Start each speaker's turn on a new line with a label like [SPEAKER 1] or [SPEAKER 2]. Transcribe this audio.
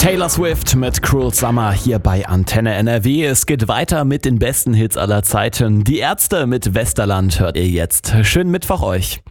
[SPEAKER 1] Taylor Swift mit Cruel Summer hier bei Antenne NRW. Es geht weiter mit den besten Hits aller Zeiten. Die Ärzte mit Westerland hört ihr jetzt. Schönen Mittwoch euch.